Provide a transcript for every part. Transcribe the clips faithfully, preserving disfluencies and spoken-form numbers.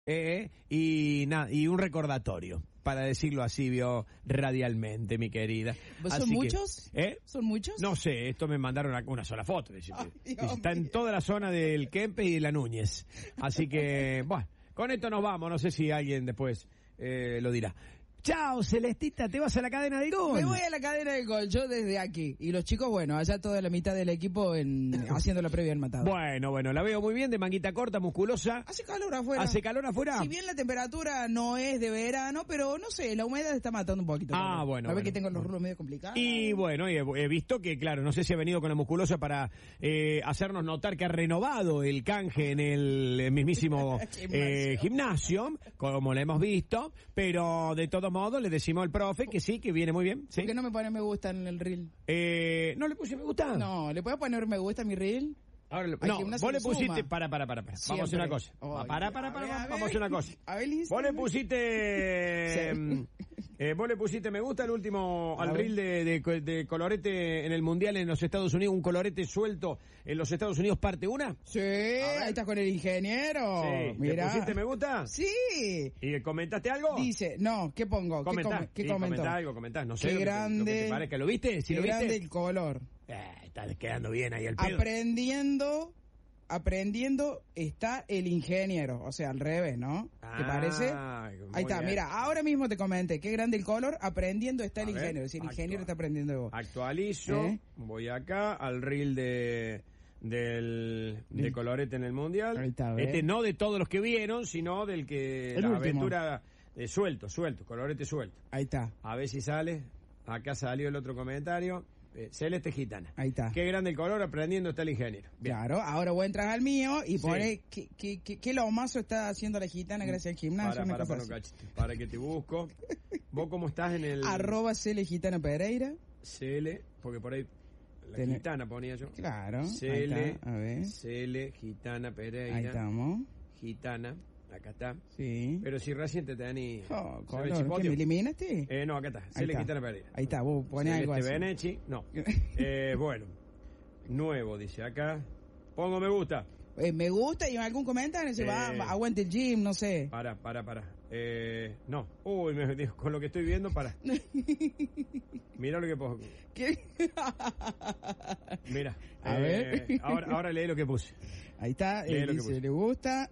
Eh, y nada, y un recordatorio, para decirlo así, vio radialmente, mi querida. ¿Son así muchos? Que, ¿eh? ¿Son muchos? No sé, esto me mandaron una, una sola foto. Dice, Ay, dice, Dios está mío. en toda la zona del Kempe y de la Núñez. Así que, bueno, con esto nos vamos. No sé si alguien después eh, lo dirá. Chao, Celestita, te vas a la cadena del gol. Me voy a la cadena del gol, yo desde aquí. Y los chicos, bueno, allá toda la mitad del equipo en, haciendo la previa al matado. Bueno, bueno, la veo muy bien, de manguita corta, musculosa. Hace calor afuera. ¿Hace calor afuera? Si bien la temperatura no es de verano, pero no sé, la humedad está matando un poquito. Ah, también. bueno, ¿No ves bueno. que tengo los rulos medio complicados? Y bueno, he, he visto que, claro, no sé si ha venido con la musculosa para eh, hacernos notar que ha renovado el canje en el mismísimo eh, gimnasio, como lo hemos visto, pero de todo modo le decimos al profe que sí, que viene muy bien. ¿Sí? ¿Por qué no me pone me gusta en el reel? Eh, ¿No le puse me gusta? No, ¿le puedo poner me gusta a mi reel? Ahora, le- Hay no, gimnasio vos le que pusiste, suma. para, para, para, para. Vamos a hacer Siempre. una cosa. Ay, para, para, a para, ver, a vamos ver. a hacer una cosa. A ver, Vos le Instagram. pusiste, Sí. eh, vos le pusiste me gusta al último, A al ver. reel de, de, de colorete en el mundial en los Estados Unidos, un colorete suelto en los Estados Unidos parte una. Sí, ahí estás con el ingeniero. Sí. ¿Le Mira. pusiste me gusta? Sí. ¿Y comentaste algo? Dice, no, ¿qué pongo? ¿Qué, Comentá, come- qué sí, comentó? comentá algo, comentá, no sé. Qué lo que te- grande. lo que te parezca. ¿Lo viste? ¿Sí Qué lo grande viste? el color. Eh, está quedando bien ahí el pedo. Aprendiendo, aprendiendo está el ingeniero, o sea, al revés, ¿no? ¿Te Ah, parece? muy Ahí está, bien. mira, ahora mismo te comenté, qué grande el color, aprendiendo está el A ver, ingeniero, es decir, el actua- ingeniero está aprendiendo de vos. Actualizo, ¿Eh? voy acá al reel de del de Del- colorete en el mundial. Ahí está, a ver. Este no de todos los que vieron, sino del que El la último. aventura de suelto, suelto, colorete suelto. Ahí está, A ver si sale. Acá salió el otro comentario. Eh, Celeste Gitana. ahí está. Qué grande el color, aprendiendo está el ingeniero. Bien. Claro, ahora vos entras al mío y Sí. pone qué, qué, qué, qué lomazo está haciendo la gitana gracias al gimnasio. Para, una para, cosa para, así. un cachito, para que te busco. ¿Vos cómo estás en el Arroba Cele Gitana Pereira. C L? Porque por ahí la Tené- gitana ponía yo. Claro, C ahí L, está, a ver. C L, Gitana Pereira. Ahí estamos, Gitana, acá está. sí. Pero si recién te tení... Oh, ¿se color, ve el ¿qué, chipote? me eliminaste? Eh, no, acá está. Ahí C L, está. Gitana Pereira. Ahí está, vos ponés algo Celeste así. Benechi, no. Eh, bueno, nuevo, dice acá. Pongo me gusta. Eh, me gusta y algún comentario se Eh. va, aguante el gym, no sé. Para, para, para. Eh, no. Uy, me, digo, con lo que estoy viendo, para. Mira lo que pongo. ¿Qué? Mira. A eh, ver. Ahora, ahora lee lo que puse. Ahí está, Lee él lo que dice, puse. le gusta.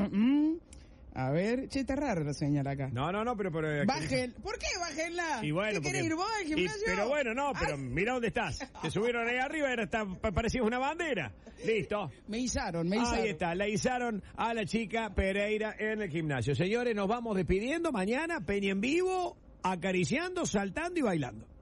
A ver, che, está raro la señal acá. No, no, no, pero... pero Bajen, ¿por qué bájenla? Y bueno, ¿Qué querés porque- ir vos al y- gimnasio? pero bueno, no, pero Ay, mira dónde estás. Te subieron ahí arriba, era, está, pa- parecías una bandera. Listo. me izaron, me izaron. Ahí está, la izaron a la chica Pereira en el gimnasio. Señores, nos vamos despidiendo mañana, Peña en vivo, acariciando, saltando y bailando.